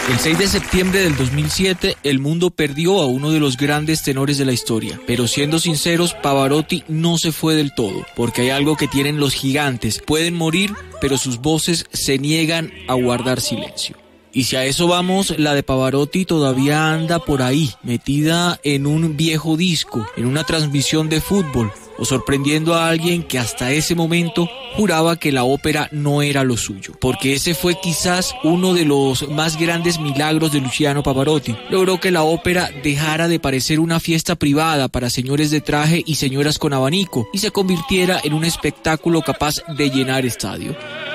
El 6 de septiembre del 2007, el mundo perdió a uno de los grandes tenores de la historia. Pero siendo sinceros, Pavarotti no se fue del todo, porque hay algo que tienen los gigantes. Pueden morir, pero sus voces se niegan a guardar silencio. Y si a eso vamos, la de Pavarotti todavía anda por ahí, metida en un viejo disco, en una transmisión de fútbol, o sorprendiendo a alguien que hasta ese momento juraba que la ópera no era lo suyo, porque ese fue quizás uno de los más grandes milagros de Luciano Pavarotti. Logró que la ópera dejara de parecer una fiesta privada para señores de traje y señoras con abanico y se convirtiera en un espectáculo capaz de llenar estadio.